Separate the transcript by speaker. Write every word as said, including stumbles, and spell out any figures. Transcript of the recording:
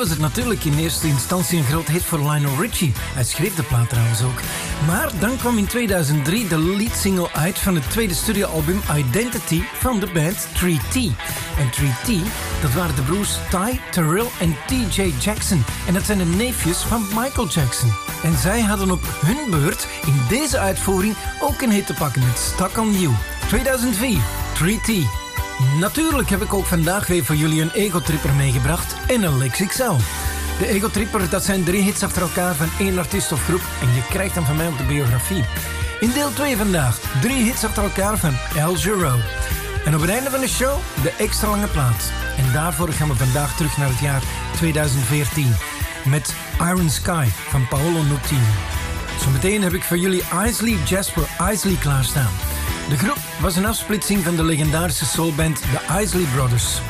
Speaker 1: was het natuurlijk in eerste instantie een groot hit voor Lionel Richie. Hij schreef de plaat trouwens ook. Maar dan kwam in tweeduizend drie de leadsingle uit van het tweede studioalbum Identity van de band three T. En three T, dat waren de broers Ty, Terrell en T J Jackson. En dat zijn de neefjes van Michael Jackson. En zij hadden op hun beurt in deze uitvoering ook een hit te pakken met Stuck on You. tweeduizend vier, three T. Natuurlijk heb ik ook vandaag weer voor jullie een egotripper meegebracht en een Lex X L. De egotripper, dat zijn drie hits achter elkaar van één artiest of groep en je krijgt dan van mij ook de biografie. In deel twee vandaag, drie hits achter elkaar van Al Jarreau. En op het einde van de show de extra lange plaat. En daarvoor gaan we vandaag terug naar het jaar tweeduizend veertien met Iron Sky van Paolo Nutini. Zometeen heb ik voor jullie Isley Jasper Isley klaarstaan. De groep was een afsplitsing van de legendarische soulband The Isley Brothers.